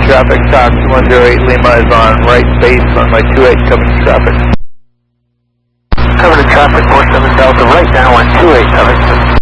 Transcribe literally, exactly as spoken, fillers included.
traffic, Tox one zero eight Lima is on right base on my two eight coming to traffic. Cover the traffic, four seven Delta, right down one two eight, Covington.